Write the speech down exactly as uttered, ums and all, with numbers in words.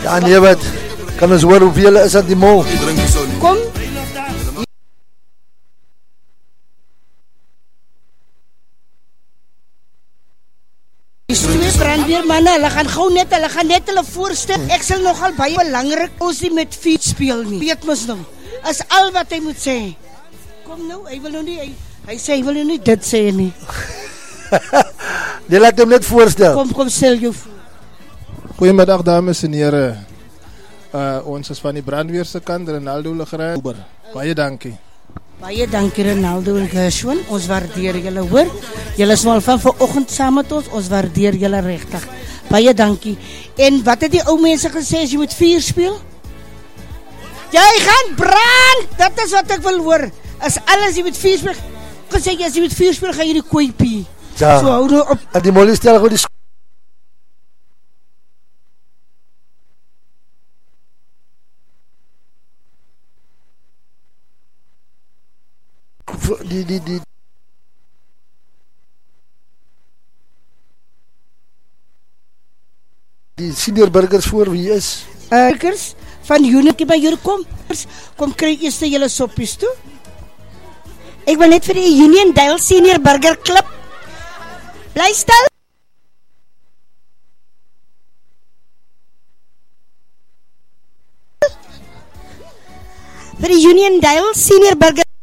Ja nee wat, kan ons hoor hoeveel is dat die mol? Kom. Die twee brandweermanne, hulle gaan gauw net, hulle gaan net hulle voorstel. Ek sal nogal baie belangrik, ons nie met fiets speel nie. Weet mos nou, is al wat hy moet sê. Kom nou, hy wil nou nie, hy, hy sê, hy wil nou nie dit sê nie. Die laat hom net voorstel. Kom, kom, stel jou voor. Goeiemiddag dames en heren. Uh, ons is van die brandweerse kant, Ronaldo Legrand. Baie dankie. Baie dankie Ronaldo en Gershwin, ons waardeer julle hoor. Julle is wel van vanoggend saam met ons, ons waardeer julle regtig. Baie dankie. En wat het die ou mense gesê as jy met vuur speel? Jy gaan brand! Dat is wat ek wil hoor. As alles jy met vuur speel, gesê jy as jy met vuur speel, gaan jy die kooi pie. Ja, so hou nou op. En die molie stel gewoon die sk- die, die, die die senior burgers voor wie is? Burgers van Unity by julle kom. Kom kry eers julle soppies toe. Ek wil net vir die Union Dale Senior Burger Club bly stil. Vir die Union Dale Senior Burger